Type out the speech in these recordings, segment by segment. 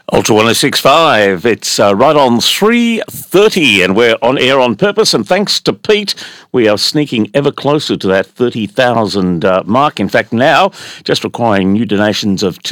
Ultra 1065, it's right on 3:30 and we're on air on purpose, and thanks to Pete, we are sneaking ever closer to that 30,000 mark. In fact, now just requiring new donations of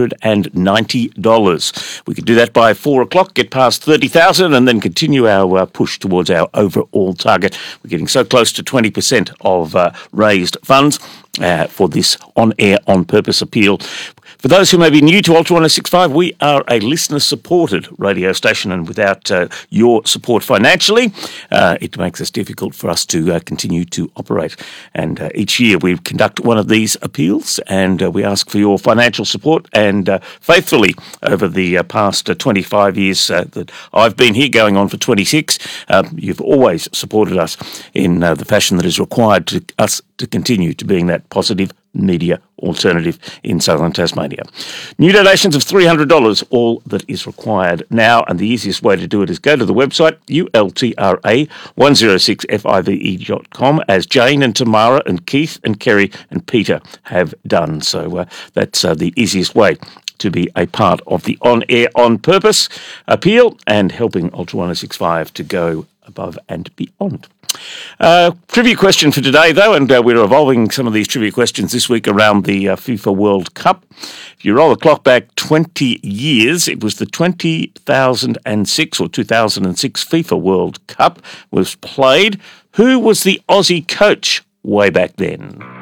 $290. We could do that by 4 o'clock, get past 30,000 and then continue our push towards our overall target. We're getting so close to 20% of raised funds for this on-air, on-purpose appeal. For those who may be new to Ultra 1065, we are a listener-supported radio station, and without your support financially, it makes it difficult for us to continue to operate. And each year we conduct one of these appeals, and we ask for your financial support. And faithfully, over the past 25 years that I've been here, going on for 26, you've always supported us in the fashion that is required to us to continue to being that positive media alternative in southern Tasmania. New donations of $300, all that is required now, and the easiest way to do it is go to the website ultra106five.com, as Jane and Tamara and Keith and Kerry and Peter have done. So that's the easiest way to be a part of the on-air, on-purpose appeal and helping Ultra 1065 to go above and beyond. Trivia question for today, though, and we're evolving some of these trivia questions this week around the FIFA World Cup. If you roll the clock back 20 years, it was the 2006 FIFA World Cup was played. Who was the Aussie coach way back then?